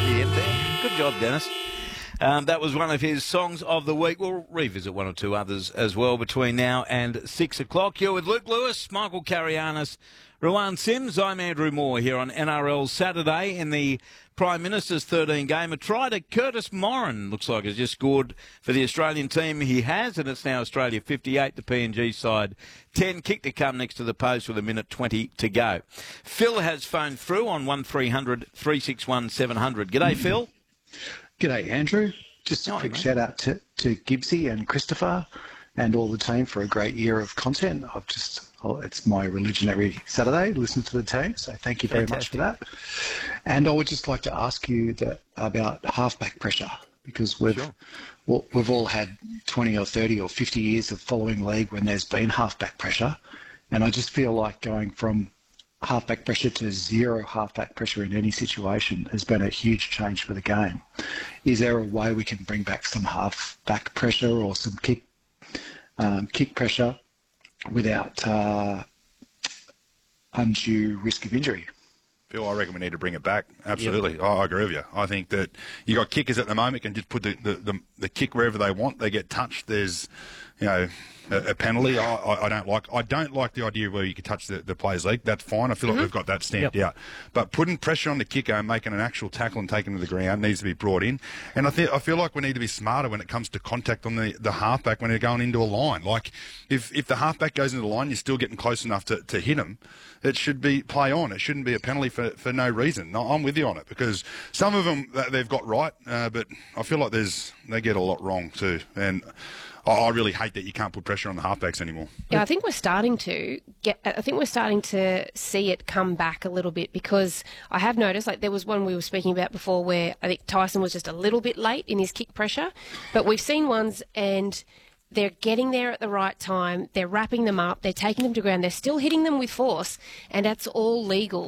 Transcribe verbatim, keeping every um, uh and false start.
the end there. Good job, Dennis. Um, that was one of his songs of the week. We'll revisit one or two others as well between now and six o'clock. You're with Luke Lewis, Michael Carianis, Rowan Sims. I'm Andrew Moore here on N R L Saturday in the Prime Minister's thirteen game. A try to Curtis Moran, looks like, has just scored for the Australian team. He has, and it's now Australia fifty-eight, the P N G side ten. Kick to come next to the post with a minute twenty to go. Phil has phoned through on one three hundred, three six one, seven hundred. G'day, Phil. G'day, Andrew. Just a Oh, quick mate. shout out to, to Gibbsy and Christopher and all the team for a great year of content. I've just, oh, it's my religion every Saturday, listen to the team, so thank you very much for that. And I would just like to ask you that, about halfback pressure, because we've, Sure. well, we've all had twenty or thirty or fifty years of following league when there's been halfback pressure, and I just feel like going from halfback pressure to zero halfback pressure in any situation has been a huge change for the game. Is there a way we can bring back some halfback pressure or some kick um, kick pressure without uh, undue risk of injury? Phil, I reckon we need to bring it back. Absolutely. Yep. I, I agree with you. I think that you got kickers at the moment can just put the, the, the, the kick wherever they want. They get touched. There's, you know, a, a penalty. I, I, I don't like I don't like the idea where you can touch the, the player's leg. That's fine. I feel Mm-hmm. like we've got that stamped Yep. out. But putting pressure on the kicker and making an actual tackle and taking him to the ground needs to be brought in. And I think I feel like we need to be smarter when it comes to contact on the, the halfback when they're going into a line. Like if, if the halfback goes into the line, you're still getting close enough to, to hit him. It should be play on. It shouldn't be a penalty for, for no reason. No, I'm with you on it because some of them uh, they've got right, uh, but I feel like there's they get a lot wrong too. And I, I really hate that you can't put pressure on the halfbacks anymore. Yeah, I think we're starting to get. I think we're starting to see it come back a little bit because I have noticed, like there was one we were speaking about before where I think Tyson was just a little bit late in his kick pressure, but we've seen ones and they're getting there at the right time. They're wrapping them up. They're taking them to ground. They're still hitting them with force, and that's all legal.